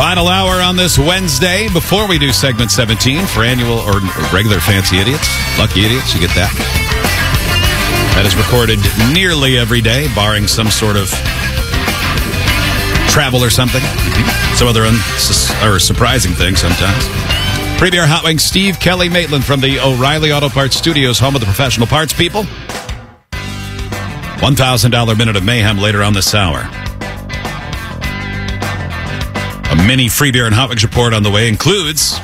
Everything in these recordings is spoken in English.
Final hour on this Wednesday before we do segment 17 for annual or regular Fancy Idiots. Lucky Idiots, you get that. That is recorded nearly every day, barring some sort of travel or something. Some other surprising thing sometimes. Premier Hot Wings, Steve Kelly Maitland from the O'Reilly Auto Parts Studios, home of the professional parts people. $1,000 Minute of Mayhem later on this hour. A mini Free Beer and Hot Wings report on the way includes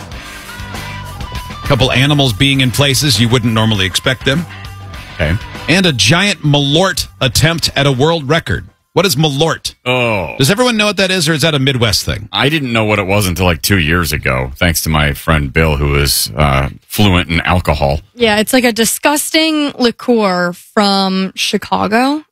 a couple animals being in places you wouldn't normally expect them. Okay. And a giant Malort attempt at a world record. What is Malort? Oh. Does everyone know what that is, or is that a Midwest thing? I didn't know what it was until like 2 years ago, thanks to my friend Bill, who is fluent in alcohol. Yeah, it's like a disgusting liqueur from Chicago.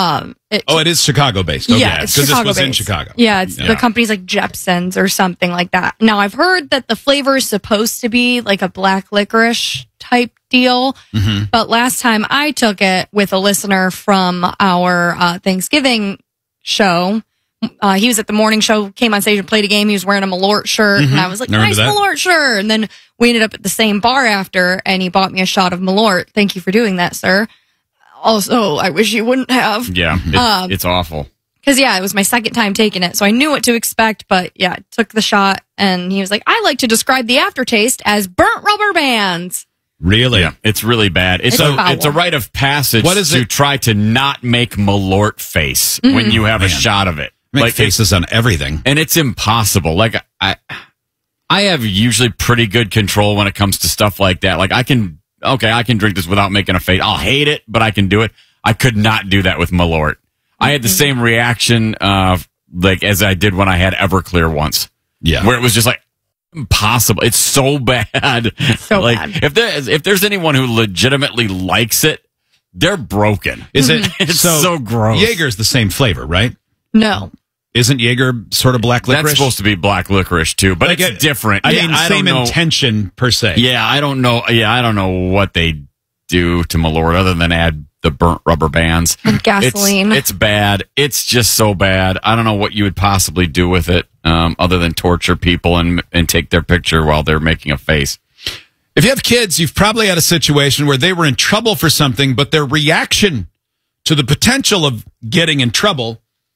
It is Chicago-based. Okay. Yeah, it's because this was Chicago-based. in Chicago. Yeah, the company's like Jepson's or something like that. Now, I've heard that the flavor is supposed to be like a black licorice type deal, but last time I took it with a listener from our Thanksgiving show, he was at the morning show, came on stage and played a game. He was wearing a Malort shirt, and I was like, nice Malort shirt. And then we ended up at the same bar after, and he bought me a shot of Malort. Thank you for doing that, sir. Also, I wish you wouldn't have. Yeah, it's awful. Because, yeah, it was my second time taking it, so I knew what to expect, but, yeah, took the shot, and he was like, I like to describe the aftertaste as burnt rubber bands. Really? Yeah, it's really bad. It's a rite of passage to try to not make Malort face when you have a shot of it. Make faces on everything. And it's impossible. Like, I have usually pretty good control when it comes to stuff like that. Like, I can drink this without making a face. I'll hate it, but I can do it. I could not do that with Malort. I had the same reaction, like as I did when I had Everclear once. Yeah. Where it was just like impossible. It's so bad. So bad. If there's anyone who legitimately likes it, they're broken. Is it? It's so gross. Jaeger's the same flavor, right? No. Isn't Jaeger sort of black licorice? That's supposed to be black licorice too, but it's different. I mean, same intention per se. Yeah, I don't know. Yeah, I don't know what they do to Malort other than add the burnt rubber bands and gasoline. It's bad. It's just so bad. I don't know what you would possibly do with it, other than torture people and take their picture while they're making a face. If you have kids, you've probably had a situation where they were in trouble for something, but their reaction to the potential of getting in trouble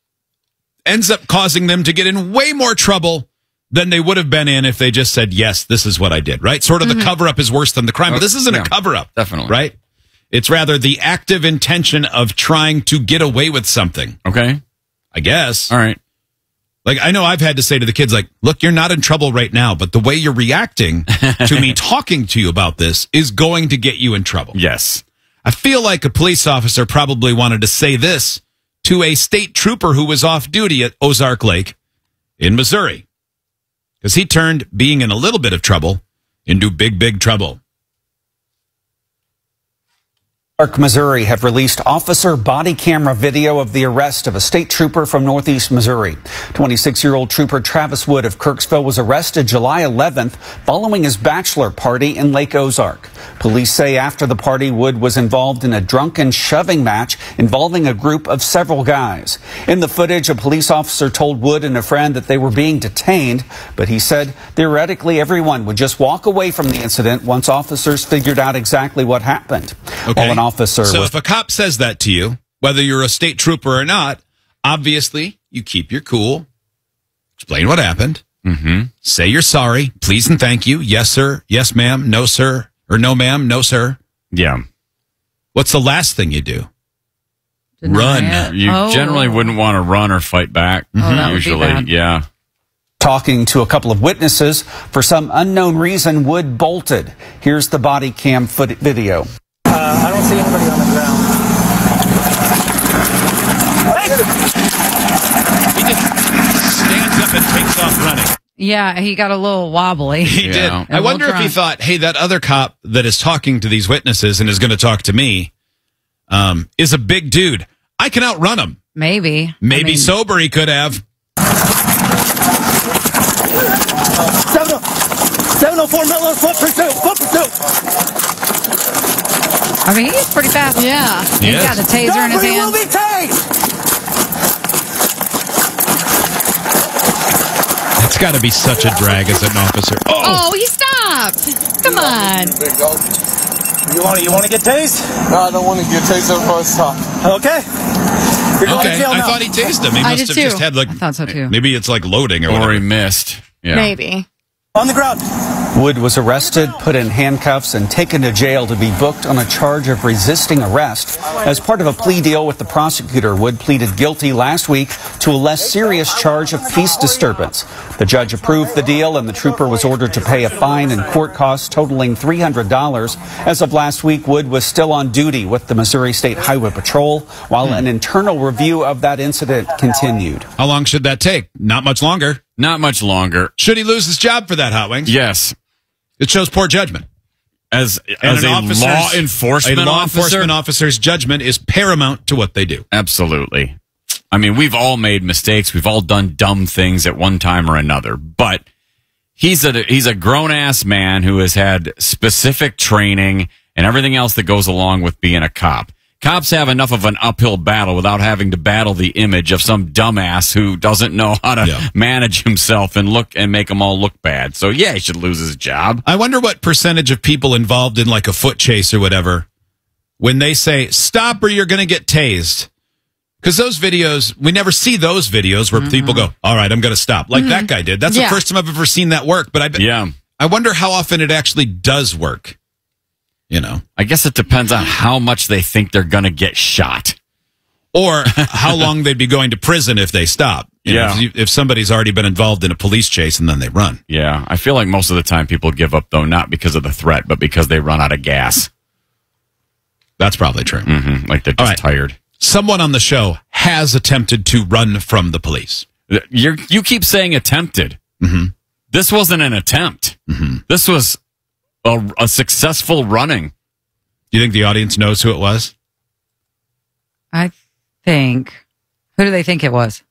ends up causing them to get in way more trouble than they would have been in if they just said, yes, this is what I did, right? Sort of the cover-up is worse than the crime, but this isn't a cover-up. Definitely. Right? It's rather the active intention of trying to get away with something. Okay. I guess. All right. Like, I know I've had to say to the kids, like, look, you're not in trouble right now, but the way you're reacting to me talking to you about this is going to get you in trouble. Yes. I feel like a police officer probably wanted to say this to a state trooper who was off duty at Ozark Lake in Missouri, because he turned being in a little bit of trouble into big, big trouble. Missouri have released officer body camera video of the arrest of a state trooper from northeast Missouri. 26-year-old trooper Travis Wood of Kirksville was arrested July 11th following his bachelor party in Lake Ozark. Police say after the party, Wood was involved in a drunken shoving match involving a group of several guys. In the footage, a police officer told Wood and a friend that they were being detained, but he said theoretically everyone would just walk away from the incident once officers figured out exactly what happened. Okay. So if a cop says that to you, whether you're a state trooper or not, obviously you keep your cool, explain what happened, say you're sorry, please and thank you, yes sir, yes ma'am, no sir, or no ma'am, no sir. Yeah. What's the last thing you do? Deny Run. You generally wouldn't want to run or fight back. That would be usually, bad. yeah. Talking to a couple of witnesses, for some unknown reason, Wood bolted. Here's the body cam video. I don't see anybody on the ground. He just stands up and takes off running. Yeah, he got a little wobbly. He did. I wonder if he thought, hey, that other cop that is talking to these witnesses and is going to talk to me is a big dude. I can outrun him. Maybe. Maybe sober he could have. 704 Miller, foot pursuit. I mean, he's pretty fast. Yeah. He's got a taser in his Nobody hand. will be tased. It's got to be such a drag as an officer. Oh, he stopped. Come on. You want to get tased? No, I don't want to get tased up for us talk. Okay. You're going to Okay, jail I now. thought he tased him. He I must did have too. just had like. I thought so too. Maybe it's like loading or Or whatever. he missed. Yeah. Maybe. On the ground. Wood was arrested, put in handcuffs, and taken to jail to be booked on a charge of resisting arrest. As part of a plea deal with the prosecutor, Wood pleaded guilty last week to a less serious charge of peace disturbance. The judge approved the deal, and the trooper was ordered to pay a fine and court costs totaling $300. As of last week, Wood was still on duty with the Missouri State Highway Patrol, while an internal review of that incident continued. How long should that take? Not much longer. Not much longer. Should he lose his job for that, Hot Wings? Yes. It shows poor judgment. As And a law enforcement a law officer? enforcement officer's judgment is paramount to what they do. Absolutely. I mean, we've all made mistakes. We've all done dumb things at one time or another. But he's a grown ass man who has had specific training and everything else that goes along with being a cop. Cops have enough of an uphill battle without having to battle the image of some dumbass who doesn't know how to manage himself and make them all look bad. So yeah, he should lose his job. I wonder what percentage of people involved in like a foot chase or whatever, when they say, stop or you're going to get tased. Because those videos, we never see those videos where people go, all right, I'm going to stop. Like that guy did. That's the first time I've ever seen that work. But I wonder how often it actually does work. You know, I guess it depends on how much they think they're going to get shot. Or how long they'd be going to prison if they stop. You know, if somebody's already been involved in a police chase and then they run. Yeah, I feel like most of the time people give up, though, not because of the threat, but because they run out of gas. That's probably true. Mm-hmm. Like they're just tired. Someone on the show has attempted to run from the police. You keep saying attempted. Mm-hmm. This wasn't an attempt. Mm-hmm. This was a successful running. Do you think the audience knows who it was? I think. Who do they think it was?